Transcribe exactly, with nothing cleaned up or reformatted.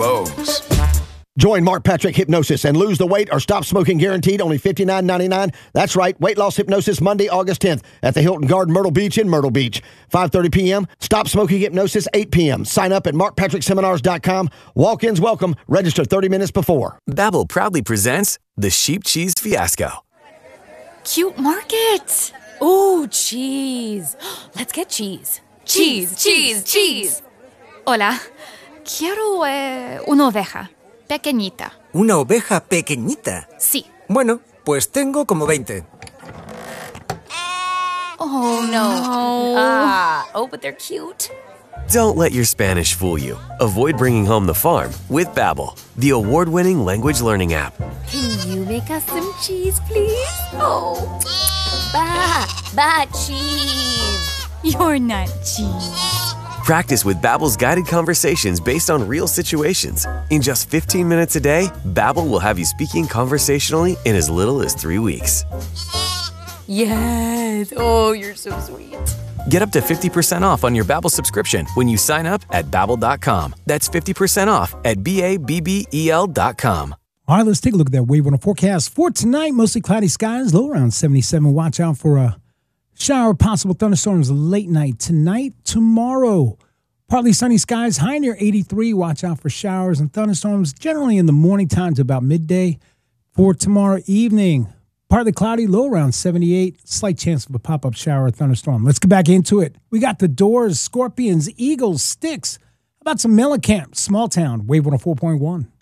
Bose. Join Mark Patrick Hypnosis and lose the weight or stop smoking guaranteed, only fifty-nine ninety-nine. That's right, weight loss hypnosis Monday, August tenth at the Hilton Garden Myrtle Beach in Myrtle Beach. five thirty p.m. Stop smoking hypnosis, eight p.m. Sign up at mark patrick seminars dot com. Walk-ins welcome. Register thirty minutes before. Babbel proudly presents the Sheep Cheese Fiasco. Cute market. Ooh, cheese. Let's get cheese. Cheese, cheese, cheese. Hola. Quiero eh, una oveja. Pequeñita. ¿Una oveja pequeñita? Sí. Bueno, pues tengo como veinte. Oh, no. Ah, oh, but they're cute. Don't let your Spanish fool you. Avoid bringing home the farm with Babbel, the award-winning language learning app. Can you make us some cheese, please? Oh, ba, ba, cheese. You're not cheese. Practice with Babbel's guided conversations based on real situations. In just fifteen minutes a day, Babbel will have you speaking conversationally in as little as three weeks. Yes. Oh, you're so sweet. Get up to fifty percent off on your Babbel subscription when you sign up at babbel dot com. That's fifty percent off at B A B B E L dot com. All right, let's take a look at that wave on a forecast for tonight. Mostly cloudy skies, low around seventy-seven. Watch out for a shower, possible thunderstorms late night tonight. Tomorrow, partly sunny skies, high near eighty-three. Watch out for showers and thunderstorms generally in the morning time to about midday. For tomorrow evening, partly cloudy, low around seventy-eight. Slight chance of a pop-up shower or thunderstorm. Let's get back into it. We got the Doors, Scorpions, Eagles, Styx. How about some Mellencamp, Small Town, Wave one oh four point one.